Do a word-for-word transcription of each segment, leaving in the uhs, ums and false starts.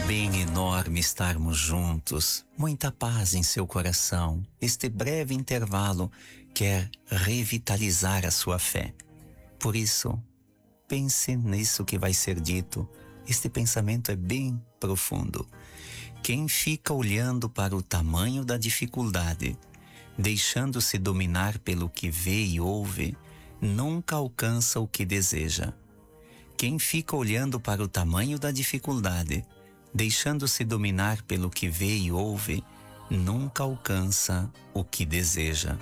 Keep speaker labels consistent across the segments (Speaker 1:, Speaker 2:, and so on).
Speaker 1: bem enorme estarmos juntos. Muita paz em seu coração. Este breve intervalo quer revitalizar a sua fé. Por isso, pense nisso que vai ser dito. Este pensamento é bem profundo. Quem fica olhando para o tamanho da dificuldade, deixando-se dominar pelo que vê e ouve, nunca alcança o que deseja. Quem fica olhando para o tamanho da dificuldade, deixando-se dominar pelo que vê e ouve, nunca alcança o que deseja.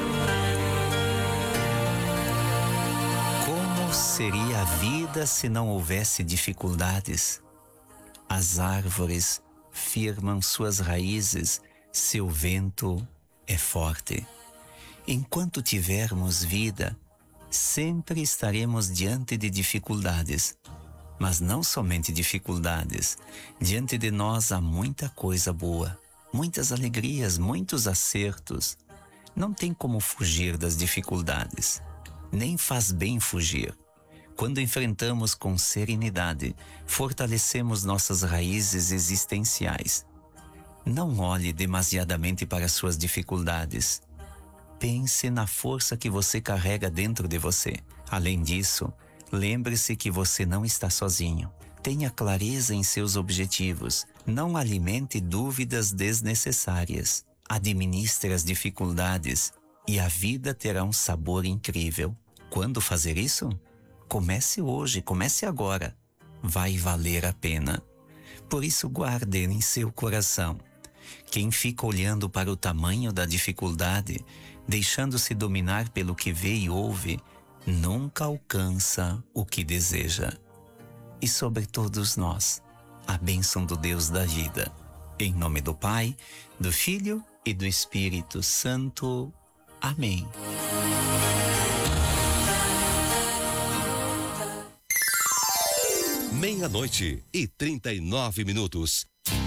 Speaker 1: Como seria a vida se não houvesse dificuldades? As árvores firmam suas raízes se o vento é forte. Enquanto tivermos vida, sempre estaremos diante de dificuldades. Mas não somente dificuldades. Diante de nós há muita coisa boa, muitas alegrias, muitos acertos. Não tem como fugir das dificuldades. Nem faz bem fugir. Quando enfrentamos com serenidade, fortalecemos nossas raízes existenciais. Não olhe demasiadamente para suas dificuldades. Pense na força que você carrega dentro de você. Além disso, lembre-se que você não está sozinho. Tenha clareza em seus objetivos. Não alimente dúvidas desnecessárias. Administre as dificuldades e a vida terá um sabor incrível. Quando fazer isso? Comece hoje, comece agora. Vai valer a pena. Por isso, guarde em seu coração. Quem fica olhando para o tamanho da dificuldade, deixando-se dominar pelo que vê e ouve, nunca alcança o que deseja. E sobre todos nós, a bênção do Deus da vida. Em nome do Pai, do Filho e do Espírito Santo. Amém.
Speaker 2: Meia-noite e trinta e nove minutos.